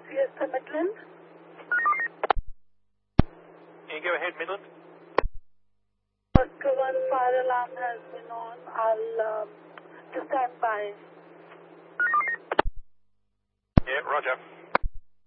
Fiesta Midland. Can you go ahead, Midland? Oscar 1 fire alarm has been on. I'll just stand by. Yeah, roger.